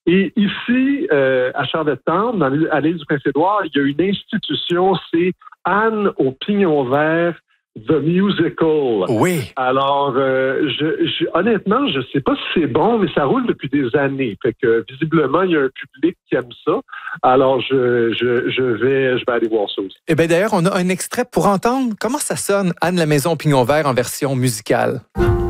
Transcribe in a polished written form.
Et ici, à Charlottetown, à l'île du Prince-Édouard, il y a une institution, c'est Anne au Pignon Vert, The Musical. Oui. Alors, honnêtement, je sais pas si c'est bon, mais ça roule depuis des années. Fait que visiblement, il y a un public qui aime ça. Alors, je vais aller voir ça aussi. Eh bien, d'ailleurs, on a un extrait pour entendre comment ça sonne Anne la Maison au Pignon Vert en version musicale.